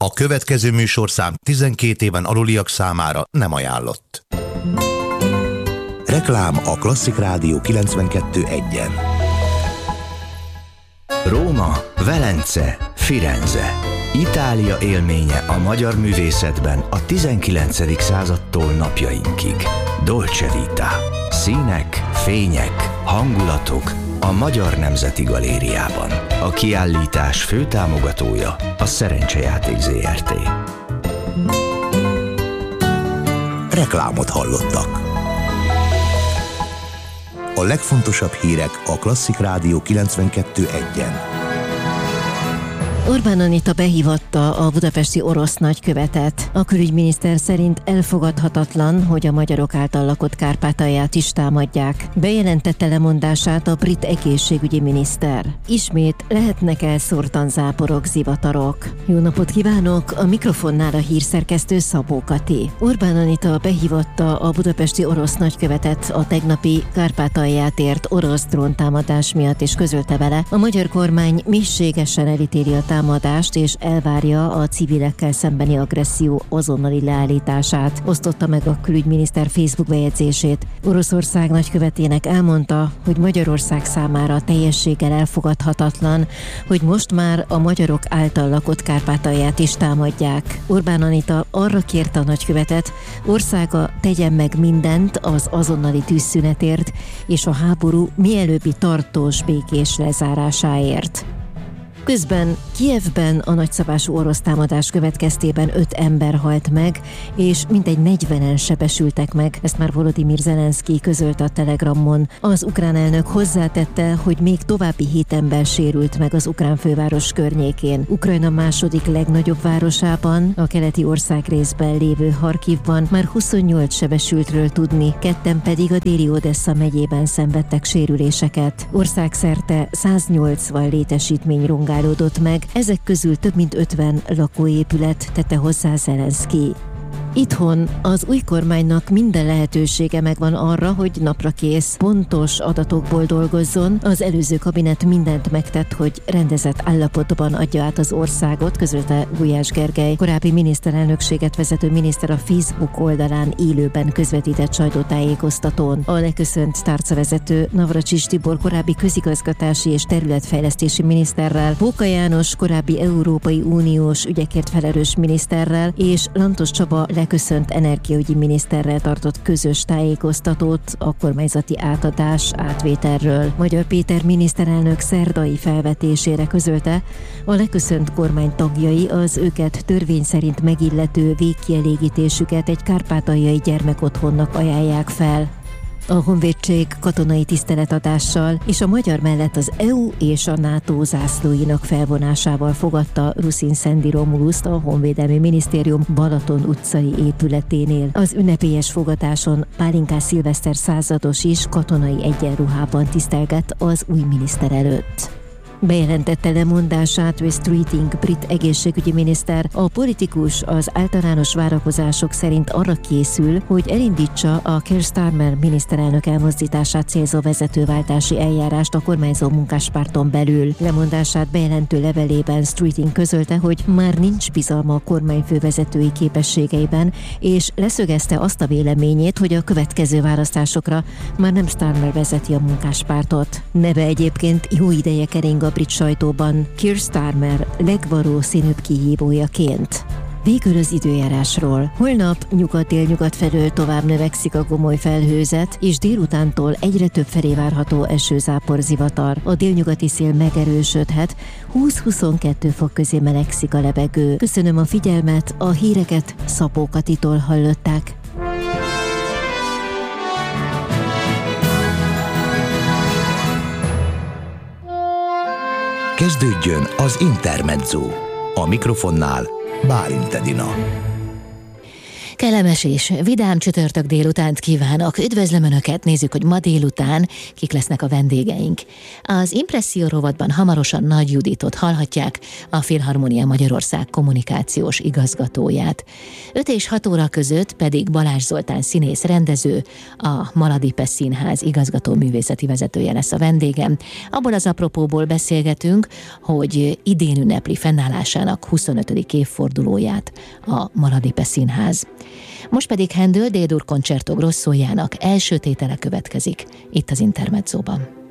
A következő műsorszám 12 éven aluliak számára nem ajánlott. Reklám a Klasszik Rádió 92.1-en. Róma, Velence, Firenze. Itália élménye a magyar művészetben a 19. századtól napjainkig. Dolce Vita. Színek, fények, hangulatok a Magyar Nemzeti Galériában. A kiállítás főtámogatója a Szerencsejáték Zrt. Reklámot hallottak. A legfontosabb hírek a Klasszik Rádió 92.1-en. Orbán Anita behívatta a budapesti orosz nagykövetet. A külügyminiszter szerint elfogadhatatlan, hogy a magyarok által lakott Kárpátalját is támadják. Bejelentette lemondását a brit egészségügyi miniszter. Ismét lehetnek elszórtan záporok, zivatarok. Jó napot kívánok! A mikrofonnál a hírszerkesztő Szabó Kati. Orbán Anita behívatta a budapesti orosz nagykövetet a tegnapi Kárpátalját ért orosz dróntámadás miatt, és közölte vele, a magyar kormány mélységesen elítéli a támadást és elvárja a civilekkel szembeni agresszió azonnali leállítását. Osztotta meg a külügyminiszter Facebook bejegyzését. Oroszország nagykövetének elmondta, hogy Magyarország számára teljességgel elfogadhatatlan, hogy most már a magyarok által lakott Kárpátalját is támadják. Orbán Anita arra kérte a nagykövetet, országa tegyen meg mindent az azonnali tűzszünetért és a háború mielőbbi tartós békés lezárásáért. Közben Kijevben a nagyszabású orosz támadás következtében 5 ember halt meg, és mintegy 40-en sebesültek meg. Ezt már Volodymyr Zelenszky közölte a Telegramon. Az ukrán elnök hozzátette, hogy még további 7 ember sérült meg az ukrán főváros környékén. Ukrajna második legnagyobb városában, a keleti országrészben lévő Harkivban már 28 sebesültről tudni, 2 pedig a déli Odessa megyében szenvedtek sérüléseket. Országszerte 180 létesítmény rongálódott meg, ezek közül több mint 50 lakóépület, tette hozzá Zelenszky. Itthon az új kormánynak minden lehetősége megvan arra, hogy naprakész, pontos adatokból dolgozzon. Az előző kabinet mindent megtett, hogy rendezett állapotban adja át az országot, közölte Gulyás Gergely, korábbi miniszterelnökséget vezető miniszter a Facebook oldalán élőben közvetített sajtótájékoztatón. A leköszönt tárcavezető Navracsics Tibor korábbi közigazgatási és területfejlesztési miniszterrel, Póka János korábbi Európai Uniós ügyekért felelős miniszterrel és Lantos Csaba leköszönt energiaügyi miniszterrel tartott közös tájékoztatót a kormányzati átvételről. Magyar Péter miniszterelnök szerdai felvetésére közölte, a leköszönt kormány tagjai az őket törvény szerint megillető végkielégítésüket egy kárpátaljai gyermekotthonnak ajánlják fel. A honvédség katonai tiszteletadással és a magyar mellett az EU és a NATO zászlóinak felvonásával fogadta Ruszin Szendi Romuluszt a Honvédelmi Minisztérium Balaton utcai épületénél. Az ünnepélyes fogadáson Pálinkás Szilveszter százados is katonai egyenruhában tisztelgett az új miniszter előtt. Bejelentette lemondását Wes Keating brit egészségügyi miniszter. A politikus az általános várakozások szerint arra készül, hogy elindítsa a Keir Starmer miniszterelnök elmozdítását célzó vezetőváltási eljárást a kormányzó munkáspárton belül. Lemondását bejelentő levelében Keating közölte, hogy már nincs bizalma a kormány fővezetői képességeiben, és leszögezte azt a véleményét, hogy a következő választásokra már nem Starmer vezeti a munkáspártot. Neve egyébként jó ideje kering a brit sajtóban Keir Starmer legvalószínűbb kihívójaként. Végül az időjárásról. Holnap nyugat-délnyugat felől tovább növekszik a gomoly felhőzet, és délutántól egyre több felé várható esőzápor, zivatar. A délnyugati szél megerősödhet, 20-22 fok közé melegszik a levegő. Köszönöm a figyelmet, a híreket Szabó Katitól hallották. Kezdődjön az Intermezzo. A mikrofonnál Bálint Edina. Kellemes és vidám csütörtök délutánt kívánok. Üdvözlöm Önöket, nézzük, hogy ma délután kik lesznek a vendégeink. Az Impresszió rovatban hamarosan Nagy Juditot hallhatják, a Filharmonia Magyarország kommunikációs igazgatóját. 5 és 6 óra között pedig Balázs Zoltán színész rendező, a Maladipe Színház igazgató művészeti vezetője lesz a vendégem. Abból az apropóból beszélgetünk, hogy idén ünnepli fennállásának 25. évfordulóját a Maladipe Színház. Most pedig Händel D-dur Concerto Grossójának első tétele következik itt az Intermezzóban.